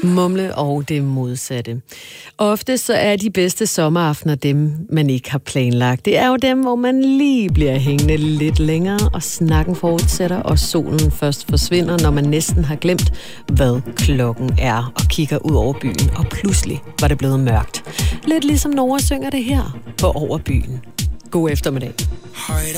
Mumle og det modsatte. Ofte så er de bedste sommeraftener dem, man ikke har planlagt. Det er jo dem, hvor man lige bliver hængende lidt længere, og snakken fortsætter, og solen først forsvinder, når man næsten har glemt, hvad klokken er, og kigger ud over byen, og pludselig var det blevet mørkt. Lidt ligesom Nora synger det her på Over byen. God eftermiddag.